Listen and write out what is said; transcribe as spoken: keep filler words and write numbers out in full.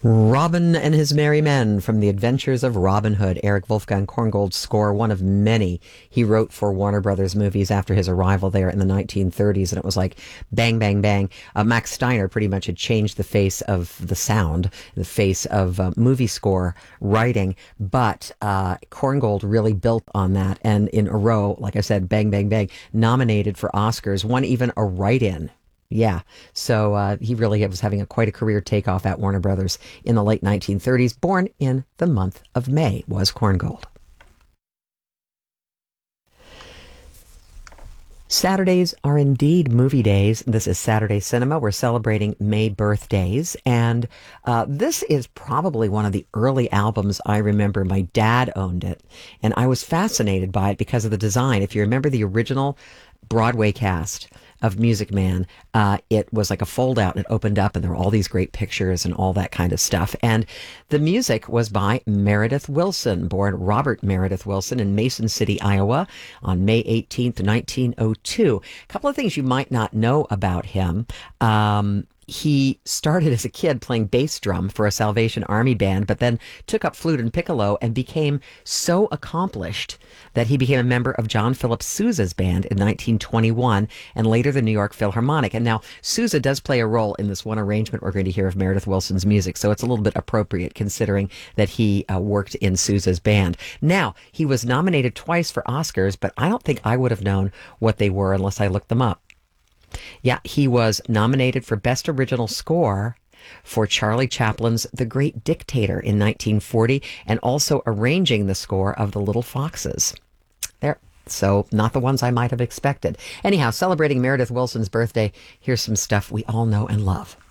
Robin and His Merry Men from The Adventures of Robin Hood, Eric Wolfgang Korngold's score, one of many he wrote for Warner Brothers movies after his arrival there in the nineteen thirties. And it was like bang, bang, bang. Uh, Max Steiner pretty much had changed the face of the sound, the face of uh, movie score writing. But uh, Korngold really built on that. And in a row, like I said, bang, bang, bang, nominated for Oscars, won even a write-in. Yeah, so uh, he really was having a, quite a career takeoff at Warner Brothers in the late nineteen thirties. Born in the month of May was Korngold. Saturdays are indeed movie days. This is Saturday Cinema. We're celebrating May birthdays. And uh, this is probably one of the early albums I remember. My dad owned it. And I was fascinated by it because of the design. If you remember the original Broadway cast of Music Man, uh, it was like a fold out and it opened up and there were all these great pictures and all that kind of stuff. And the music was by Meredith Willson, born Robert Meredith Willson in Mason City, Iowa on May eighteenth, nineteen oh two. A couple of things you might not know about him. Um, He started as a kid playing bass drum for a Salvation Army band, but then took up flute and piccolo and became so accomplished that he became a member of John Philip Sousa's band in nineteen twenty-one and later the New York Philharmonic. And now Sousa does play a role in this one arrangement we're going to hear of Meredith Willson's music, so it's a little bit appropriate considering that he uh, worked in Sousa's band. Now, he was nominated twice for Oscars, but I don't think I would have known what they were unless I looked them up. Yeah, he was nominated for Best Original Score for Charlie Chaplin's The Great Dictator in nineteen forty, and also arranging the score of The Little Foxes. There. So, not the ones I might have expected. Anyhow, celebrating Meredith Willson's birthday, here's some stuff we all know and love.